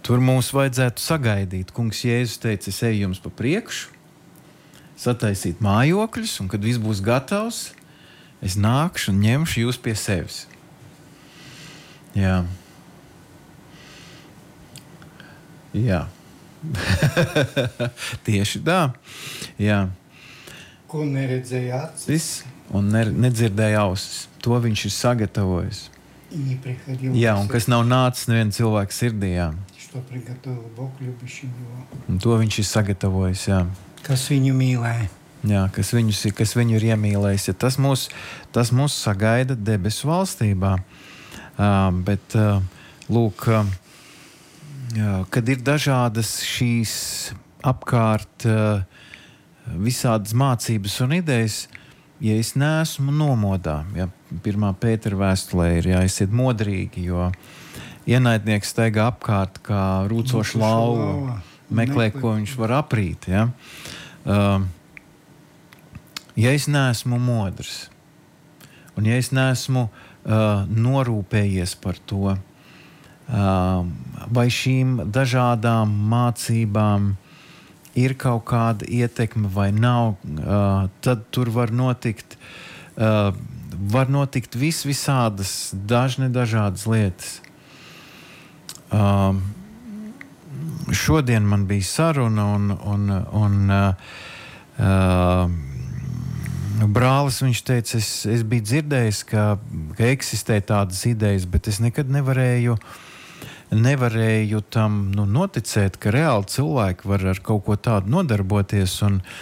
Tur mums vajadzētu sagaidīt. Kungs Jēzus teica, es eju jums pa priekšu, sataisīt mājokļus, un kad viss būs gatavs, es nākšu un ņemšu jūs pie sevis. Jā. Jā. Tieši tā. Jā. Ko neredzēja acis. Un nedzirdēja ausis. To viņš ir sagatavojis. Jā, un kas nav nācis neviena cilvēka sirdī. Jā. Un to viņš ir sagatavojis. Jā. Kas viņu mīlēja. Jā, kas viņu ir iemīlējis. Ja tas mūs sagaida debesu valstībā. Bet, lūk, kad ir dažādas šīs apkārt visādas mācības un idejas, ja es neesmu nomodā, ja 1. Pētera vēstulē ir jāesiet modrīgi, jo ienaidnieks staigā apkārt kā rūcoša lauva, meklē, ko viņš var aprīt. Ja? Ja es neesmu modrs, un ja es neesmu norūpējies par to, vai šīm dažādām mācībām ir kaut kāda ietekme vai nav, tad tur var notikt visādas, dažādas lietas. Šodien man bija saruna un brālis, viņš teica, es biju dzirdējis, ka eksistē tādas idejas, bet es nekad nevarēju tam noticēt, ka reāli cilvēki var ar kaut ko tādu nodarboties.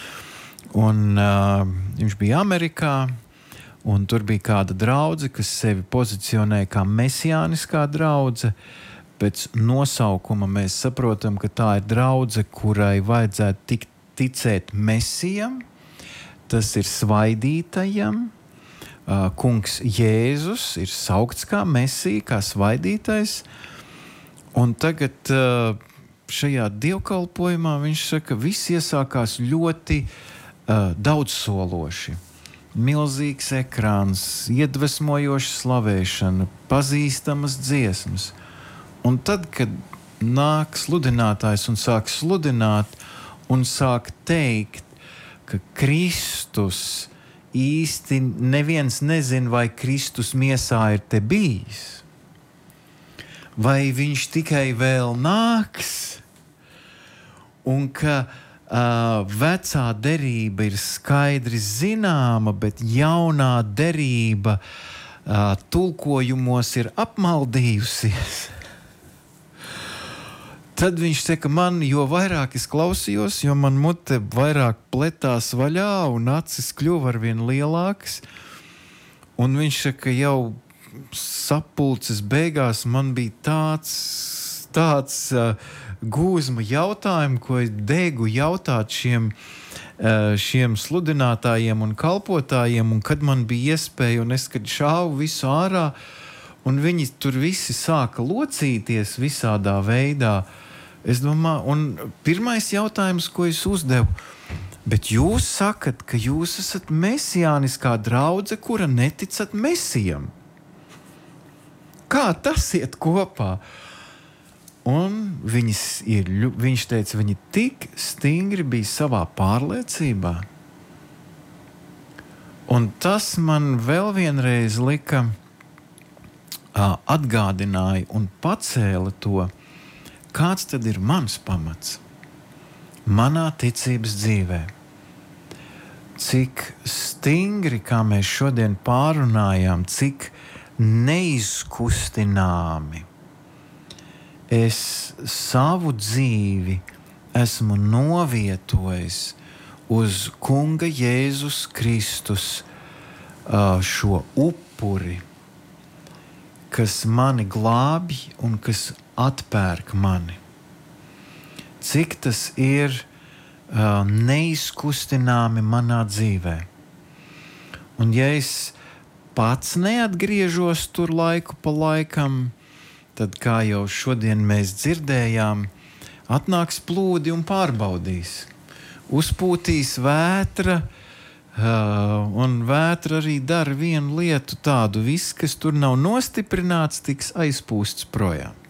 Viņš bija Amerikā, un tur bija kāda draudze, kas sevi pozicionēja kā mesijāniskā draudze. Pēc nosaukuma mēs saprotam, ka tā ir draudze, kurai vajadzētu ticēt mesijam. Tas ir svaidītajam. Kungs Jēzus ir saukts kā mesija, kā svaidītais. Un tagad šajā dievkalpojumā viņš saka, viss iesākās ļoti daudzsološi. Milzīgs ekrāns, iedvesmojoša slavēšana, pazīstamas dziesmas. Un tad, kad nāk sludinātājs un sāk sludināt un sāk teikt, ka Kristus īsti neviens nezin, vai Kristus miesā ir te bijis. Vai viņš tikai vēl nāks, un ka vecā derība ir skaidri zināma, bet jaunā derība tulkojumos ir apmaldījusies. Tad viņš saka, man jo vairāk es klausījos, jo man mute vairāk pletās vaļā un acis kļuva arvien lielākas. Un viņš saka, jau sapulces beigās man bija tāds gūzma jautājumu, ko es dēgu jautāt šiem sludinātājiem un kalpotājiem, un kad man bija iespēja, un es kad šāvu visu ārā, un viņi tur visi sāka locīties visādā veidā. Es domāju, un pirmais jautājums, ko es uzdevu, bet jūs sakat, ka jūs esat mesijāniskā draudze, kura neticat mesijam. Kā tas iet kopā? Un viņš teica, viņi tik stingri bija savā pārliecībā. Un tas man vēl vienreiz atgādināja un pacēla to, kāds tad ir mans pamats manā ticības dzīvē. Cik stingri, kā mēs šodien pārunājām, cik neizkustināmi es savu dzīvi esmu novietojis uz Kunga Jēzus Kristus šo upuri, kas mani glābj un kas atpērk mani. Cik tas ir neizkustināmi manā dzīvē. Un ja es pats neatgriežos tur laiku pa laikam, tad, kā jau šodien mēs dzirdējām, atnāks plūdi un pārbaudīs. Uzpūtīs vētra, un vētra arī dara vienu lietu tādu, viss, kas tur nav nostiprināts, tiks aizpūsts projām.